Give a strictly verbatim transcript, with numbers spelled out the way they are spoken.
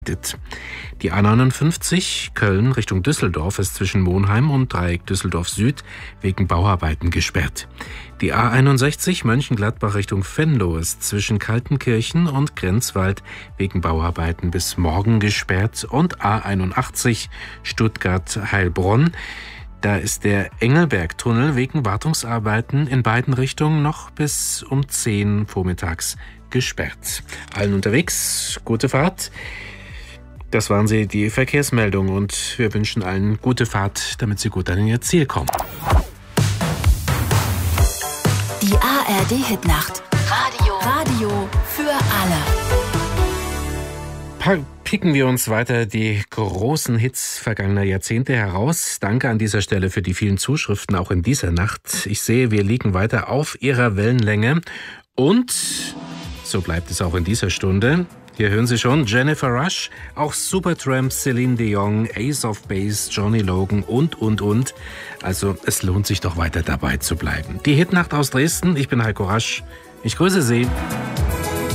Die A neunundfünfzig Köln Richtung Düsseldorf ist zwischen Monheim und Dreieck Düsseldorf Süd wegen Bauarbeiten gesperrt. Die A einundsechzig Mönchengladbach Richtung Venlo ist zwischen Kaltenkirchen und Grenzwald wegen Bauarbeiten bis morgen gesperrt. Und A einundachtzig Stuttgart-Heilbronn. Da ist der Engelbergtunnel wegen Wartungsarbeiten in beiden Richtungen noch bis um zehn vormittags gesperrt. Allen unterwegs, gute Fahrt. Das waren sie, die Verkehrsmeldungen, und wir wünschen allen gute Fahrt, damit sie gut an ihr Ziel kommen. Die A R D-Hitnacht. Radio. Radio für alle. Picken wir uns weiter die großen Hits vergangener Jahrzehnte heraus. Danke an dieser Stelle für die vielen Zuschriften auch in dieser Nacht. Ich sehe, wir liegen weiter auf Ihrer Wellenlänge. Und so bleibt es auch in dieser Stunde. Hier hören Sie schon Jennifer Rush, auch Supertramp, Celine Dion, Ace of Base, Johnny Logan und, und, und. Also es lohnt sich doch weiter dabei zu bleiben. Die Hitnacht aus Dresden, ich bin Heiko Rasch. Ich grüße Sie.